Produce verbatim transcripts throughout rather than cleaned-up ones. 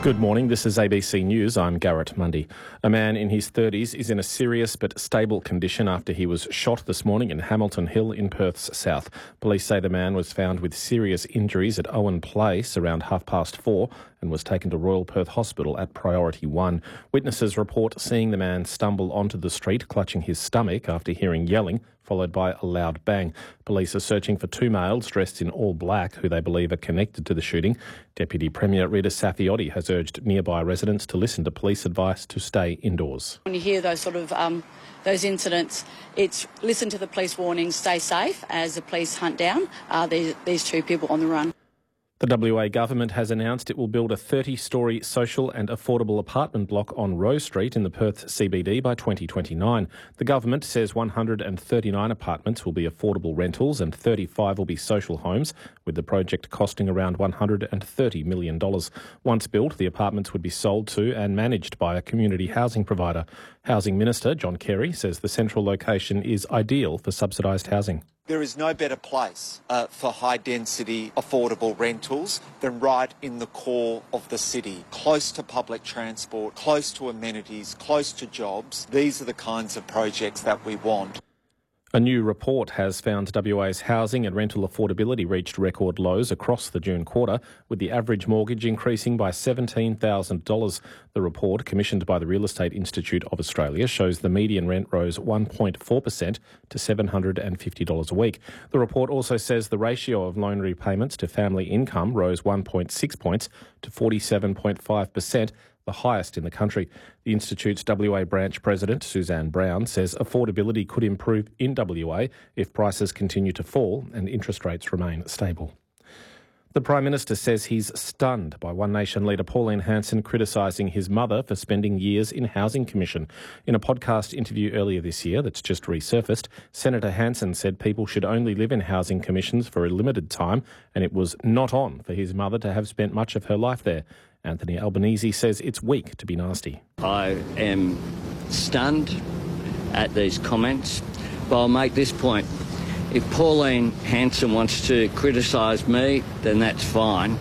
Good morning, this is A B C News. I'm Garrett Mundy. A man in his thirties is in a serious but stable condition after he was shot this morning in Hamilton Hill in Perth's south. Police say the man was found with serious injuries at Owen Place around half past four and was taken to Royal Perth Hospital at Priority One. Witnesses report seeing the man stumble onto the street clutching his stomach after hearing yelling, followed by a loud bang. Police are searching for two males dressed in all black who they believe are connected to the shooting. Deputy Premier Rita Saffioti has urged nearby residents to listen to police advice to stay indoors. When you hear those sort of um, those incidents, it's listen to the police warnings, stay safe as the police hunt down uh, these, these two people on the run. The W A government has announced it will build a thirty-storey social and affordable apartment block on Rose Street in the Perth C B D by twenty twenty-nine. The government says one hundred thirty-nine apartments will be affordable rentals and thirty-five will be social homes, with the project costing around one hundred thirty million dollars. Once built, the apartments would be sold to and managed by a community housing provider. Housing Minister John Kerry says the central location is ideal for subsidised housing. There is no better place uh, for high-density, affordable rentals than right in the core of the city, close to public transport, close to amenities, close to jobs. These are the kinds of projects that we want. A new report has found W A's housing and rental affordability reached record lows across the June quarter, with the average mortgage increasing by seventeen thousand dollars. The report, commissioned by the Real Estate Institute of Australia, shows the median rent rose one point four percent to seven hundred fifty dollars a week. The report also says the ratio of loan repayments to family income rose one point six points to forty-seven point five percent, the highest in the country. The Institute's W A branch president, Suzanne Brown, says affordability could improve in W A if prices continue to fall and interest rates remain stable. The Prime Minister says he's stunned by One Nation leader Pauline Hanson criticising his mother for spending years in Housing Commission. In a podcast interview earlier this year that's just resurfaced, Senator Hanson said people should only live in housing commissions for a limited time, and it was not on for his mother to have spent much of her life there. Anthony Albanese says it's weak to be nasty. I am stunned at these comments, but I'll make this point. If Pauline Hanson wants to criticise me, then that's fine.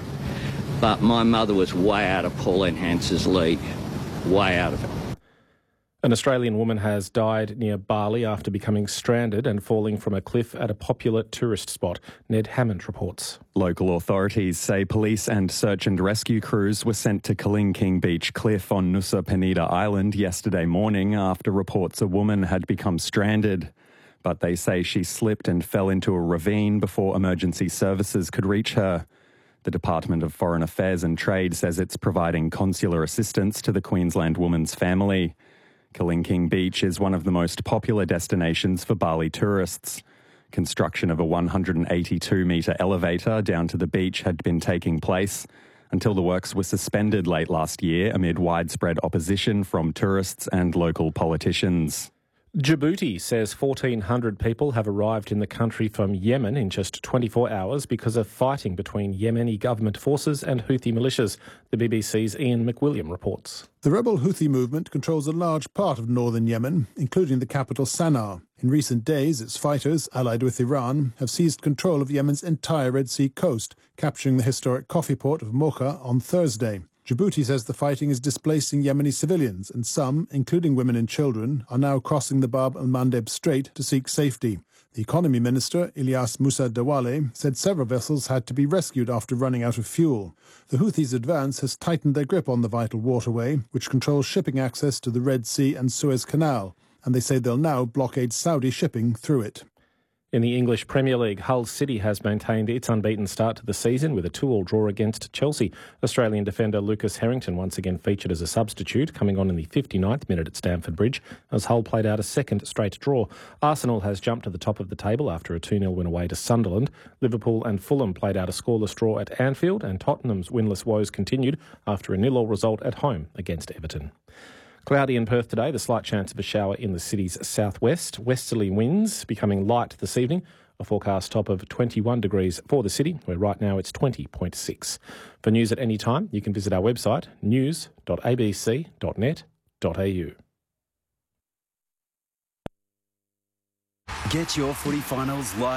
But my mother was way out of Pauline Hanson's league, way out of it. An Australian woman has died near Bali after becoming stranded and falling from a cliff at a popular tourist spot. Ned Hammond reports. Local authorities say police and search and rescue crews were sent to Kalingking Beach Cliff on Nusa Penida Island yesterday morning after reports a woman had become stranded. But they say she slipped and fell into a ravine before emergency services could reach her. The Department of Foreign Affairs and Trade says it's providing consular assistance to the Queensland woman's family. Kalingking Beach is one of the most popular destinations for Bali tourists. Construction of a one hundred eighty-two metre elevator down to the beach had been taking place until the works were suspended late last year amid widespread opposition from tourists and local politicians. Djibouti says fourteen hundred people have arrived in the country from Yemen in just twenty-four hours because of fighting between Yemeni government forces and Houthi militias. The B B C's Ian McWilliam reports. The rebel Houthi movement controls a large part of northern Yemen, including the capital Sana'a. In recent days, its fighters, allied with Iran, have seized control of Yemen's entire Red Sea coast, capturing the historic coffee port of Mocha on Thursday. Djibouti says the fighting is displacing Yemeni civilians, and some, including women and children, are now crossing the Bab el-Mandeb Strait to seek safety. The Economy Minister, Ilyas Musa Dawale, said several vessels had to be rescued after running out of fuel. The Houthis' advance has tightened their grip on the vital waterway, which controls shipping access to the Red Sea and Suez Canal, and they say they'll now blockade Saudi shipping through it. In the English Premier League, Hull City has maintained its unbeaten start to the season with a two-all draw against Chelsea. Australian defender Lucas Harrington once again featured as a substitute, coming on in the fifty-ninth minute at Stamford Bridge, as Hull played out a second straight draw. Arsenal has jumped to the top of the table after a two-nil win away to Sunderland. Liverpool and Fulham played out a scoreless draw at Anfield, and Tottenham's winless woes continued after a nil-all result at home against Everton. Cloudy in Perth today, the slight chance of a shower in the city's southwest. Westerly winds becoming light this evening. A forecast top of twenty-one degrees for the city, where right now it's twenty point six. For news at any time, you can visit our website, news dot a b c dot net dot a u. Get your footy finals live.